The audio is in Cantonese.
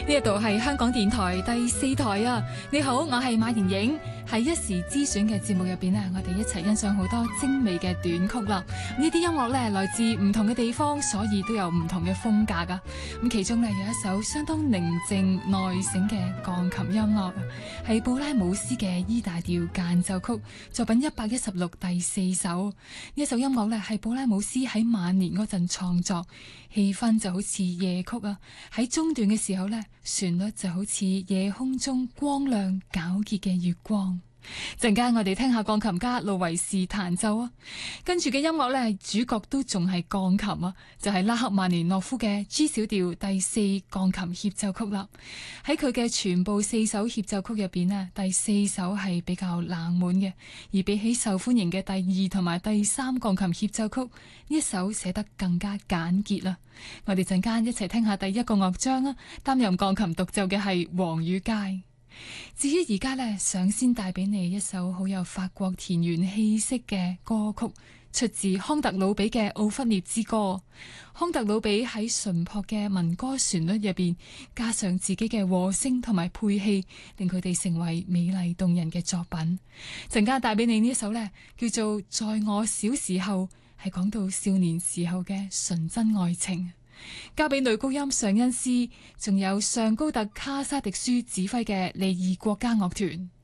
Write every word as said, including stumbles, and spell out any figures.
呢一度係香港電台第四台啊！你好，我係馬盈盈。喺一時之選嘅節目入邊呢，我哋一齊欣賞好多精美嘅短曲啦。呢啲音樂呢，來自唔同嘅地方，所以都有唔同嘅風格噶。咁其中呢，有一首相當寧靜內省嘅鋼琴音樂，係布拉姆斯嘅 E 大調間奏曲作品一百一十六第四首。呢一首音樂呢，係布拉姆斯喺晚年嗰陣創作，氣氛就好似夜曲啊。喺中段嘅時候呢，旋律就好似夜空中光亮皎潔嘅月光。陣間我哋聽下鋼琴家路維士彈奏啊，跟住嘅音樂呢，主角都仲係鋼琴啊，就係、是、拉赫曼尼諾夫嘅 G 小調第四鋼琴協奏曲啦。喺佢嘅全部四首協奏曲入邊呢，第四首係比較冷門嘅，而比起受歡迎嘅第二同埋第三鋼琴協奏曲，呢一首寫得更加簡潔啦。我哋陣間一齊聽下第一個樂章啊，擔任鋼琴獨奏嘅係黃宇佳。至於而家呢，想先帶俾你一首好有法國田園氣息嘅歌曲，出自康特魯比嘅《奧弗涅之歌》。康特魯比喺純樸嘅民歌旋律入邊，加上自己嘅和聲同埋配器，令佢哋成為美麗動人嘅作品。陣間帶俾你呢一首呢，叫做《在我小時候》，係講到少年時候嘅純真愛情。交俾女高音尚恩斯，仲有上高特卡沙迪舒指揮嘅利爾國家樂團。